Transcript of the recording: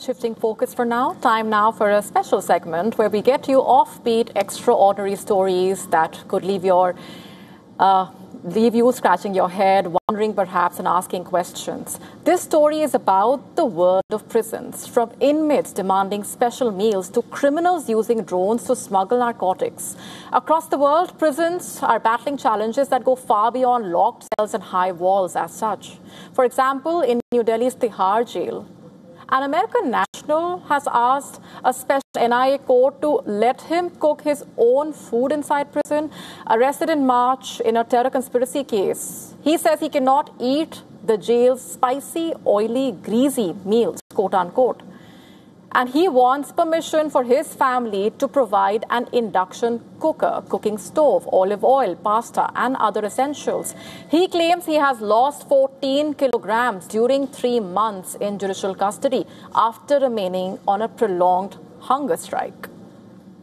Shifting focus for now, time now for a special segment where we get you offbeat, extraordinary stories that could leave you scratching your head, wondering perhaps and asking questions. This story is about the world of prisons, from inmates demanding special meals to criminals using drones to smuggle narcotics. Across the world, prisons are battling challenges that go far beyond locked cells and high walls as such. For example, in New Delhi's Tihar jail, an American national has asked a special NIA court to let him cook his own food inside prison. Arrested in March in a terror conspiracy case, he says he cannot eat the jail's spicy, oily, greasy meals, quote unquote. And he wants permission for his family to provide an induction cooker, cooking stove, olive oil, pasta, and other essentials. He claims he has lost 14 kilograms during 3 months in judicial custody after remaining on a prolonged hunger strike.